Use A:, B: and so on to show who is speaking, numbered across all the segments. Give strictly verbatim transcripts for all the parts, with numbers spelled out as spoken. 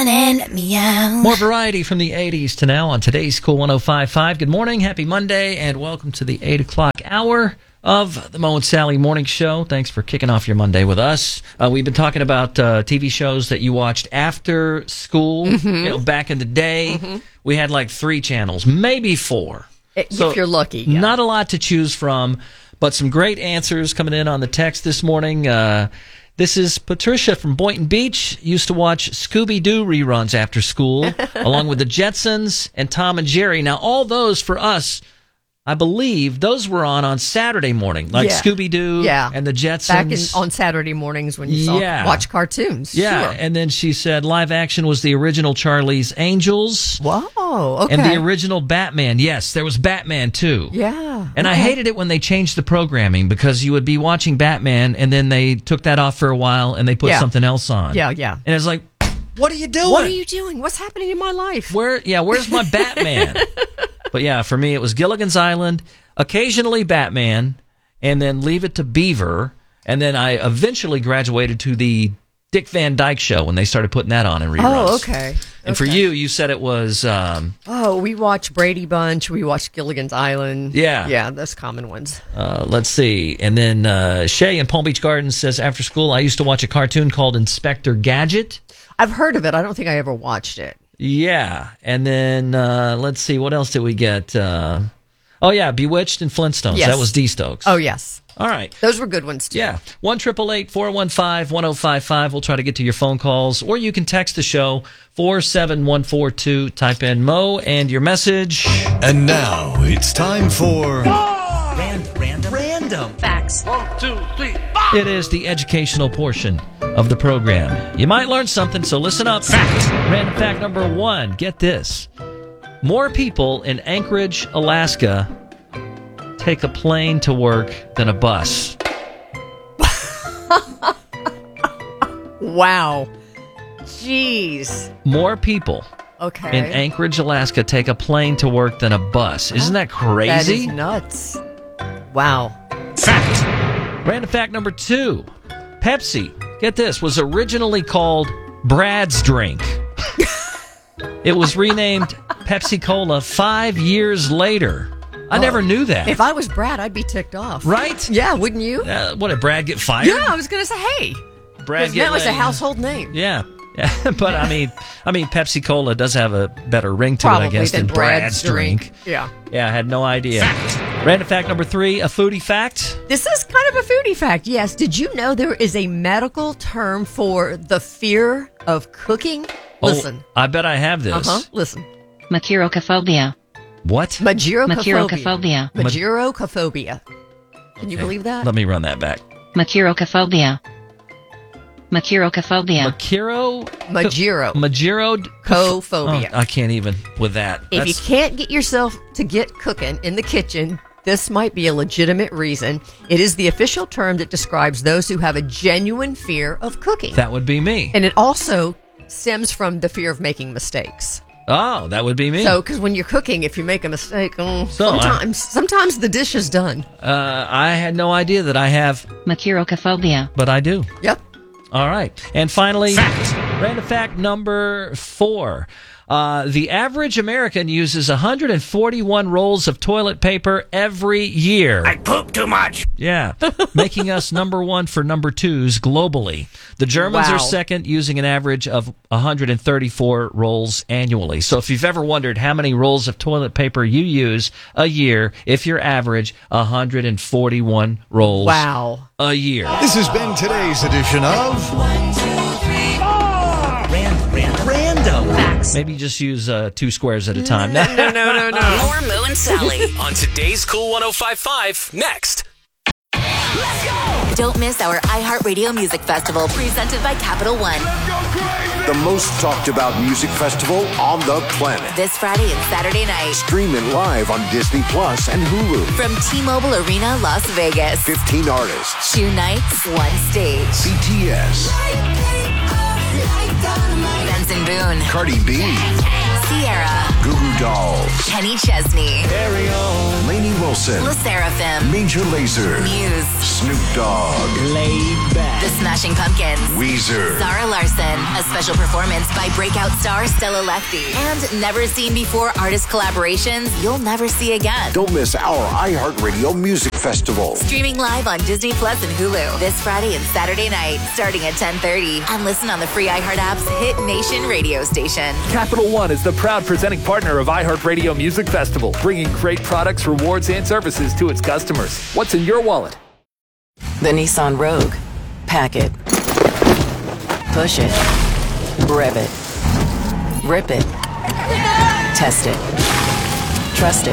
A: and let me out.
B: More variety from the eighties to now on today's Cool one oh five point five. Good morning, happy Monday, and welcome to the eight o'clock hour of the Mo and Sally Morning Show. Thanks for kicking off your Monday with us. Uh, we've been talking about uh, T V shows that you watched after school. Mm-hmm. You know, back in the day, mm-hmm. we had like three channels, maybe four.
C: If
B: so
C: you're lucky. Yeah.
B: Not a lot to choose from, but some great answers coming in on the text this morning. Uh, this is Patricia from Boynton Beach. Used to watch Scooby-Doo reruns after school, along with the Jetsons and Tom and Jerry. Now, all those for us, I believe those were on on Saturday morning, like
C: yeah.
B: Scooby-Doo
C: yeah.
B: and the Jetsons.
C: Back in, on Saturday mornings when you saw,
B: yeah.
C: watch cartoons.
B: Yeah,
C: sure.
B: And then she said live action was the original Charlie's Angels.
C: Whoa, okay.
B: And the original Batman. Yes, there was Batman too.
C: Yeah.
B: And
C: okay.
B: I hated it when they changed the programming because you would be watching Batman and then they took that off for a while and they put
C: yeah.
B: something else on.
C: Yeah, yeah.
B: And it's like, what are you doing?
C: What are you doing? What's happening in my life?
B: Where? Yeah, where's my Batman? But yeah, for me it was Gilligan's Island, occasionally Batman, and then Leave It to Beaver, and then I eventually graduated to the Dick Van Dyke Show when they started putting that on in reruns.
C: Oh, okay.
B: And
C: okay.
B: for you, you said it was... Um,
C: oh, we watched Brady Bunch, we watched Gilligan's Island.
B: Yeah.
C: Yeah, those common ones.
B: Uh, let's see. And then uh, Shay in Palm Beach Gardens says, after school, I used to watch a cartoon called Inspector Gadget.
C: I've heard of it. I don't think I ever watched it.
B: Yeah. And then, uh, let's see, what else did we get? Uh, oh, yeah, Bewitched and Flintstones.
C: Yes.
B: That was D. Stokes.
C: Oh, yes.
B: All right.
C: Those were good ones, too.
B: Yeah. one eight eight eight, four one five, one oh five five. We'll try to get to your phone calls, or you can text the show, four seven one four two. Type in Mo and your message.
D: And now it's time for...
B: Random. Random. Random.
A: Facts.
E: One, two, three,
B: It is the educational portion of the program. You might learn something, so listen up. Fact. Random fact number one. Get this. More people in Anchorage, Alaska take a plane to work than a bus.
C: Wow. Jeez.
B: More people
C: Okay.
B: in Anchorage, Alaska take a plane to work than a bus. Isn't that
C: That
B: crazy?
C: is nuts. Wow.
B: Fact. Random fact number two. Pepsi, get this, was originally called Brad's Drink. It was renamed Pepsi Cola five years later. I
C: Oh.
B: never knew that.
C: If I was Brad, I'd be ticked off.
B: Right?
C: Yeah, wouldn't you?
B: Uh, what, did Brad get fired?
C: Yeah, I was going to say, hey.
B: Brad
C: Because
B: get
C: that was a
B: laid.
C: household name.
B: Yeah. Yeah, but I mean, I mean, Pepsi Cola does have a better ring to
C: Probably
B: it, I guess,
C: than
B: than
C: Brad's,
B: Brad's
C: drink.
B: drink.
C: Yeah.
B: Yeah, I had no idea. Random fact number three, a foodie fact.
C: This is kind of a foodie fact. Yes. Did you know there is a medical term for the fear of cooking? Listen.
B: Oh, I bet I have this.
C: Uh-huh. Listen.
A: Machirocophobia.
B: What?
C: Machirocophobia.
A: Machirocophobia.
C: Machirocophobia. Can you
B: Okay,
C: believe that?
B: Let me run that back.
A: Machirocophobia. Machirocophobia.
B: Makiro?
C: Magiro.
B: Magiro?
C: Cophobia.
B: Oh, I can't even with that.
C: If
B: That's-
C: you can't get yourself to get cooking in the kitchen, this might be a legitimate reason. It is the official term that describes those who have a genuine fear of cooking.
B: That would be me.
C: And it also stems from the fear of making mistakes.
B: Oh, that would be me.
C: So, because when you're cooking, if you make a mistake, oh,
B: So, I-
C: sometimes sometimes the dish is done.
B: uh, I had no idea that I have,
A: Machirocophobia.
B: but I do.
C: Yep.
B: All right. And finally, random fact number four. Uh, the average American uses one hundred forty-one rolls of toilet paper every year.
E: I poop too much.
B: Yeah, making us number one for number twos globally. The Germans
C: Wow.
B: are second, using an average of one hundred thirty-four rolls annually. So if you've ever wondered how many rolls of toilet paper you use a year, if you're average, one hundred forty-one rolls
C: Wow.
B: a year.
D: This has been today's edition of
B: Random. Random.
A: Facts.
B: Maybe just use uh, two squares at a time.
C: No, no, no, no.
F: More Mo and Sally on today's Cool one oh five point five next.
G: Don't miss our iHeartRadio Music Festival presented by Capital One.
H: The most talked about music festival on the planet.
G: This Friday and Saturday night
H: Stream it live on Disney Plus and Hulu.
G: from T-Mobile Arena, Las Vegas.
H: fifteen artists.
G: Two nights, one stage.
H: B T S.
G: Benson Boone,
H: Cardi B.
G: Sierra,
H: Goo Goo Dolls,
G: Kenny Chesney,
H: Lainey Wilson,
G: La Seraphim,
H: Major Lazer,
G: Muse,
H: Snoop Dogg,
G: The Smashing Pumpkins,
H: Weezer,
G: Zara Larson, a special performance by breakout star Stella Lefty, and never seen before artist collaborations you'll never see again.
H: Don't miss our iHeartRadio Music Festival.
G: Streaming live on Disney Plus and Hulu this Friday and Saturday night, starting at ten thirty, and listen on the free iHeart app's Hit Nation radio station.
E: Capital One is the proud presenting partner of iHeartRadio Music Festival, bringing great products, rewards, and services to its customers. What's in your wallet?
I: The Nissan Rogue. Pack it. Push it. Rev it. Rip it. Test it. Trust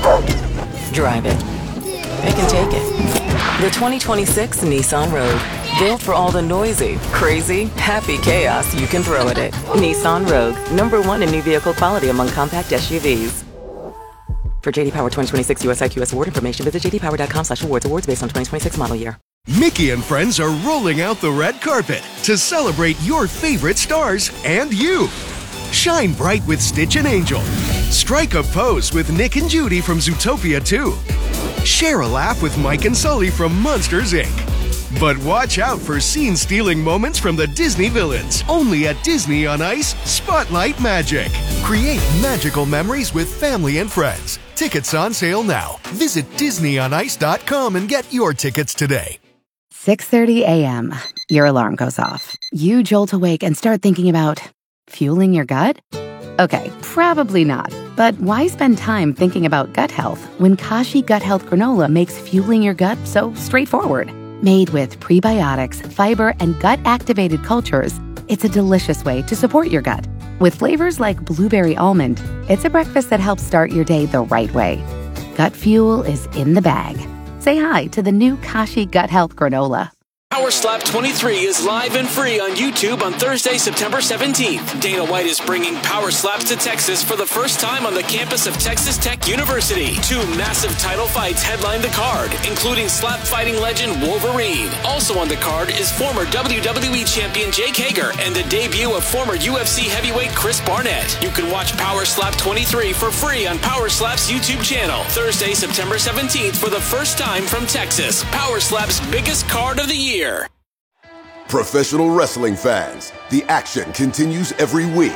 I: it. Drive it. It can take it. The twenty twenty-six Nissan Rogue. Built for all the noisy, crazy, happy chaos you can throw at it. Nissan Rogue. Number one in new vehicle quality among compact S U Vs. For J D Power twenty twenty-six U S I Q S award information, visit j d power dot com slash awards. Awards based on twenty twenty-six model year.
J: Mickey and friends are rolling out the red carpet to celebrate your favorite stars and you. Shine bright with Stitch and Angel. Strike a pose with Nick and Judy from Zootopia two. Share a laugh with Mike and Sully from Monsters, Incorporated. But watch out for scene-stealing moments from the Disney villains. Only at Disney on Ice Spotlight Magic. Create magical memories with family and friends. Tickets on sale now. Visit disney on ice dot com and get your tickets today.
K: six thirty a.m. Your alarm goes off. You jolt awake and start thinking about fueling your gut? Okay, probably not. But why spend time thinking about gut health when Kashi Gut Health Granola makes fueling your gut so straightforward? Made with prebiotics, fiber, and gut-activated cultures, it's a delicious way to support your gut. With flavors like blueberry almond, it's a breakfast that helps start your day the right way. Gut fuel is in the bag. Say hi to the new Kashi Gut Health Granola.
F: Power Slap twenty-three is live and free on YouTube on Thursday, September seventeenth. Dana White is bringing Power Slaps to Texas for the first time on the campus of Texas Tech University. Two massive title fights headline the card, including slap fighting legend Wolverine. Also on the card is former W W E champion Jake Hager and the debut of former U F C heavyweight Chris Barnett. You can watch Power Slap twenty-three for free on Power Slap's YouTube channel. Thursday, September seventeenth for the first time from Texas. Power Slap's biggest card of the year.
H: Professional wrestling fans, the action continues every week.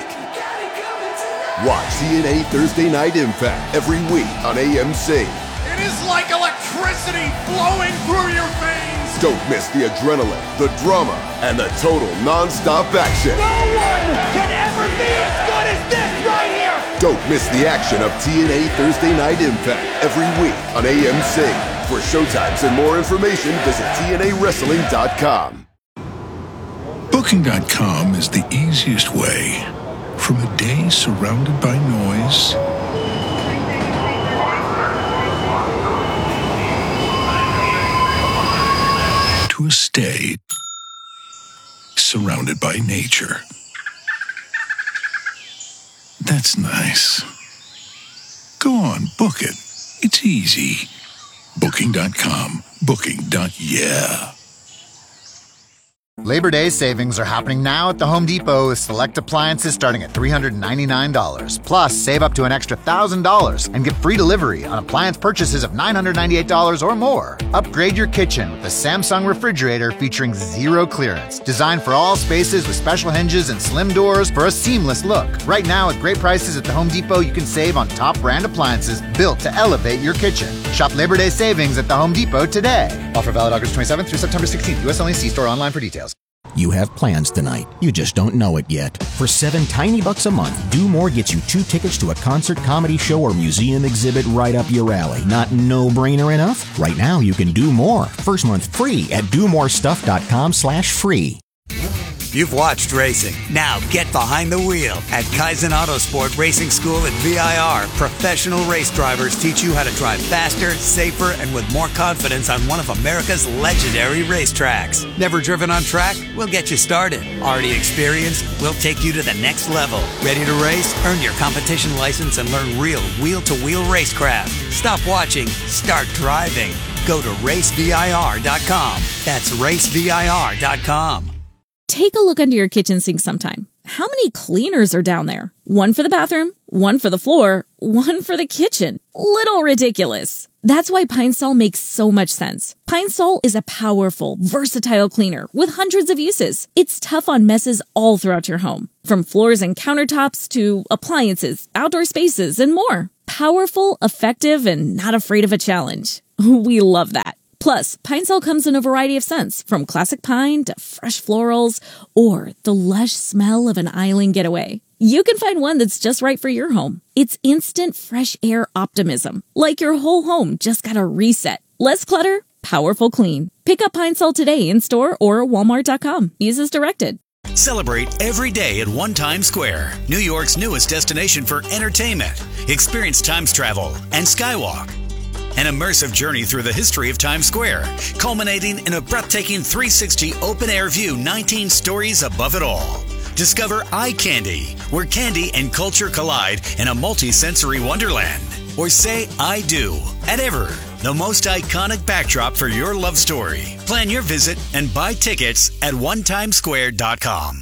H: Watch T N A Thursday Night Impact every week on A M C.
L: It is like electricity flowing through your veins.
H: Don't miss the adrenaline, the drama, and the total non-stop action.
L: No one can ever be as good as this right here.
H: Don't miss the action of T N A Thursday Night Impact every week on A M C. For showtimes and more information, visit T N A wrestling dot com.
M: Booking dot com is the easiest way from a day surrounded by noise to a stay surrounded by nature. That's nice. Go on, book it. It's easy. Booking dot com. Booking. Yeah.
N: Labor Day savings are happening now at the Home Depot with select appliances starting at three hundred ninety-nine dollars. Plus, save up to an extra one thousand dollars and get free delivery on appliance purchases of nine hundred ninety-eight dollars or more. Upgrade your kitchen with the Samsung refrigerator featuring zero clearance. Designed for all spaces with special hinges and slim doors for a seamless look. Right now, at great prices at the Home Depot, you can save on top brand appliances built to elevate your kitchen. Shop Labor Day savings at the Home Depot today. Offer valid August twenty-seventh through September sixteenth. U S only. See store online for details.
O: You have plans tonight. You just don't know it yet. For seven tiny bucks a month, Do More gets you two tickets to a concert, comedy show, or museum exhibit right up your alley. Not no-brainer enough? Right now, you can do more. First month free at do more stuff dot com slash free.
P: You've watched racing. Now get behind the wheel. At Kaizen Autosport Racing School at V I R, professional race drivers teach you how to drive faster, safer, and with more confidence on one of America's legendary racetracks. Never driven on track? We'll get you started. Already experienced? We'll take you to the next level. Ready to race? Earn your competition license and learn real wheel-to-wheel racecraft. Stop watching. Start driving. Go to race V I R dot com. That's race V I R dot com.
Q: Take a look under your kitchen sink sometime. How many cleaners are down there? One for the bathroom, one for the floor, one for the kitchen. Little ridiculous. That's why Pine Sol makes so much sense. Pine Sol is a powerful, versatile cleaner with hundreds of uses. It's tough on messes all throughout your home, from floors and countertops to appliances, outdoor spaces, and more. Powerful, effective, and not afraid of a challenge. We love that. Plus, Pine Sol comes in a variety of scents, from classic pine to fresh florals, or the lush smell of an island getaway. You can find one that's just right for your home. It's instant fresh air optimism, like your whole home just got a reset. Less clutter, powerful clean. Pick up Pine Sol today in store or walmart dot com. Use as directed.
R: Celebrate every day at One Times Square, New York's newest destination for entertainment. Experience Times travel and Skywalk. An immersive journey through the history of Times Square, culminating in a breathtaking three sixty open-air view nineteen stories above it all. Discover Eye Candy, where candy and culture collide in a multi-sensory wonderland. Or say I do at Ever, the most iconic backdrop for your love story. Plan your visit and buy tickets at one times square dot com.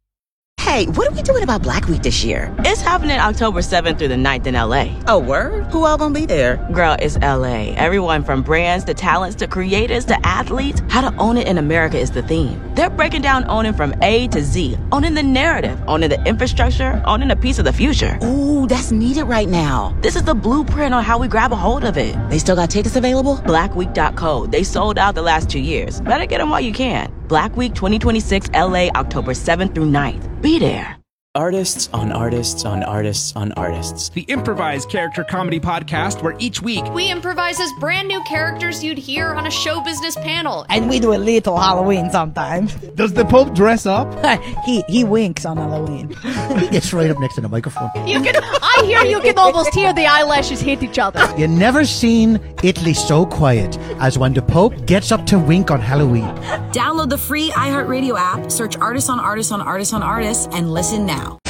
S: Hey, what are we doing about Black Week this year?
T: It's happening October seventh through the ninth in L A.
S: Oh, word? Who all gonna be there?
T: Girl, it's L A. Everyone from brands to talents to creators to athletes. How to own it in America is the theme. They're breaking down owning from A to Z. Owning the narrative, owning the infrastructure, owning a piece of the future.
S: Ooh, that's needed right now.
T: This is the blueprint on how we grab a hold of it.
S: They still got tickets available?
T: black week dot co. They sold out the last two years. Better get them while you can. Black Week twenty twenty-six L A, October seventh through ninth. Be there.
U: Artists on artists on artists on artists.
V: The improvised character comedy podcast where each week
W: we improvise as brand new characters you'd hear on a show business panel.
X: And we do a little Halloween sometimes.
V: Does the Pope dress up?
X: he he winks on Halloween.
Y: He gets right up next to the microphone.
W: You can, I hear you can almost hear the eyelashes hit each other.
Y: You never seen Italy so quiet as when the Pope gets up to wink on Halloween.
Z: Download the free iHeartRadio app, search Artists on Artists on Artists on Artists, and listen now.